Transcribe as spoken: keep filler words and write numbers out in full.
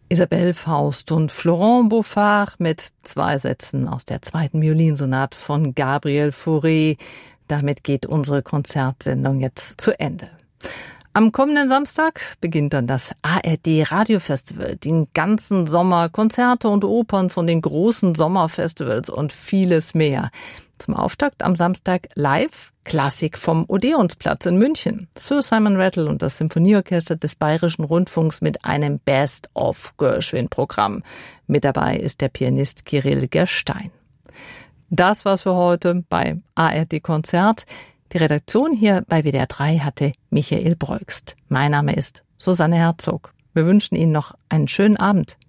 Isabelle Faust und Florent Beaufard mit zwei Sätzen aus der zweiten Violinsonate von Gabriel Fauré. Damit geht unsere Konzertsendung jetzt zu Ende. Am kommenden Samstag beginnt dann das A R D Radiofestival. Den ganzen Sommer Konzerte und Opern von den großen Sommerfestivals und vieles mehr. Zum Auftakt am Samstag live Klassik vom Odeonsplatz in München. Sir Simon Rattle und das Symphonieorchester des Bayerischen Rundfunks mit einem Best-of-Gershwin-Programm. Mit dabei ist der Pianist Kirill Gerstein. Das war's für heute bei A R D Konzert. Die Redaktion hier bei W D R drei hatte Michael Breugst. Mein Name ist Susanne Herzog. Wir wünschen Ihnen noch einen schönen Abend.